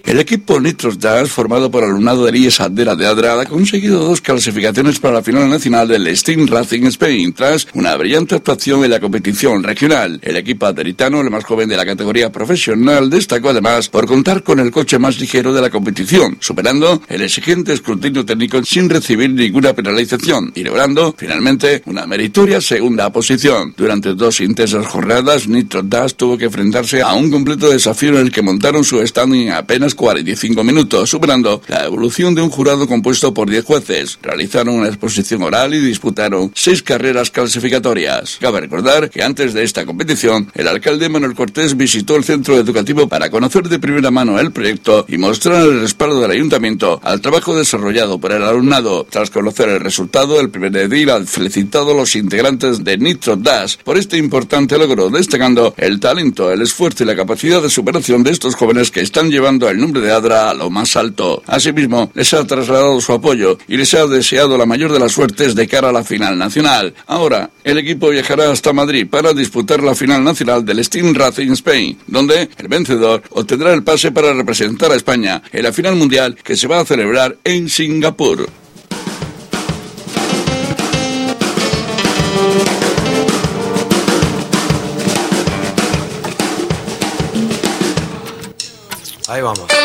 El equipo Nitros Dash, formado por alumnado de l'IES Adera de Adra, ha conseguido 2 clasificaciones para la final nacional del Steam Racing Spain, tras una brillante actuación en la competición regional. El equipo aderitano, el más joven de la categoría profesional, destacó además por contar con el coche más ligero de la competición, superando el exigente escrutinio técnico sin recibir ninguna penalización y logrando finalmente una meritoria segunda posición. Durante 2 intensas jornadas, Nitros Dash tuvo que enfrentarse a un completo desafío en el que montaron su stand en apenas 45 minutos, superando la evolución de un jurado compuesto por 10 jueces. Realizaron una exposición oral y disputaron 6 carreras clasificatorias. Cabe recordar que antes de esta competición, el alcalde Manuel Cortés visitó el centro educativo para conocer de primera mano el proyecto y mostrar el respaldo del ayuntamiento al trabajo desarrollado por el alumnado. Tras conocer el resultado, el primer edil ha felicitado a los integrantes de Nitros Dash por este importante logro, destacando el talento, el esfuerzo y la capacidad de superación de estos jóvenes que están llevando el nombre de Adra a lo más alto. Asimismo, les ha trasladado su apoyo y les ha deseado la mayor de las suertes de cara a la final nacional. Ahora, el equipo viajará hasta Madrid para disputar la final nacional del Steam Racing Spain, donde el vencedor obtendrá el pase para representar a España en la final mundial que se va a celebrar en Singapur. Ahí vamos.